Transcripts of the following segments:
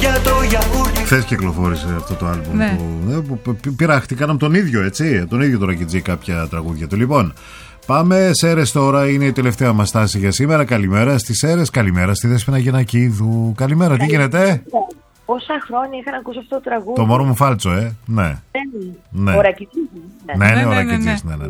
Χθες κυκλοφόρησε αυτό το άλμπουμ που πειράχτηκαν από τον ίδιο, έτσι, τον ίδιο τον Ρακιτζή κάποια τραγούδια του. Λοιπόν, πάμε Σέρρες τώρα, είναι η τελευταία μας στάση για σήμερα. Καλημέρα στις Σέρρες, καλημέρα στη Δέσποινα Γεννακίδου. Καλημέρα, τι γίνεται? Πόσα χρόνια είχα να ακούσω αυτό το τραγούδι. Το μωρό μου φάλτσο, ναι. Ναι. Ο Ρακιτζής. Ναι, ο Ρακιτζής, ναι.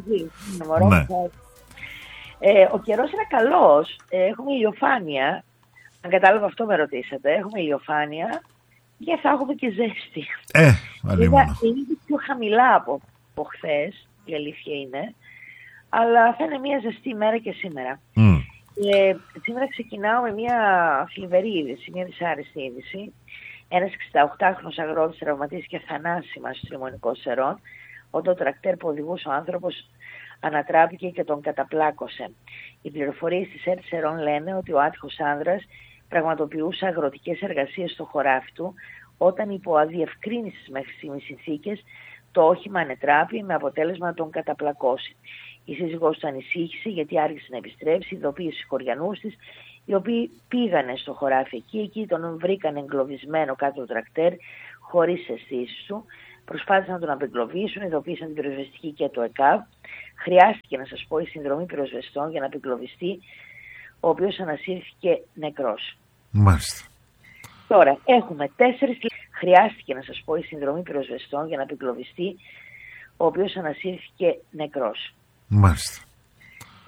Ο καιρός είναι καλός, έχουμε ηλιοφάνεια. Αν κατάλαβα αυτό με ρωτήσατε, έχουμε ηλιοφάνεια και θα έχουμε και ζέστη. Είναι πιο χαμηλά από χθες, η αλήθεια είναι, αλλά θα είναι μια ζεστή μέρα και σήμερα. Σήμερα ξεκινάω με μια θλιβερή είδηση, μια δυσάρεστη είδηση. Ένας 68χρονος αγρότης τραυματίστηκε θανάσιμα στο λιμονικό Σερών, όταν το τρακτέρ που οδηγούσε ο άνθρωπος ανατράπηκε και τον καταπλάκωσε. Οι πληροφορίες της ΕΡΤ Σερών λένε ότι ο άτυχος άνδρας πραγματοποιούσε αγροτικές εργασίες στο χωράφι του, όταν υπό αδιευκρίνησες μέχρι στιγμής συνθήκες το όχημα ανετράπη με αποτέλεσμα να τον καταπλακώσει. Η σύζυγός του ανησύχησε γιατί άργησε να επιστρέψει, ειδοποίησε στους χωριανούς της, οι οποίοι πήγανε στο χωράφι εκεί τον βρήκαν εγκλωβισμένο κάτω του τρακτέρ χωρίς αισθήσεις του. Προσπάθησαν να τον απεγκλωβίσουν, ειδοποίησαν την πυροσβεστική και το ΕΚΑΒ. Χρειάστηκε, να σας πω, η συνδρομή πυροσβεστών για να απεγκλωβιστεί, ο οποίος ανασύρθηκε νεκρός. Μάλιστα. Τώρα έχουμε 4. Χρειάστηκε, να σας πω, η συνδρομή πυροσβεστών για να απεγκλωβιστεί, ο οποίος ανασύρθηκε νεκρός. Μάλιστα.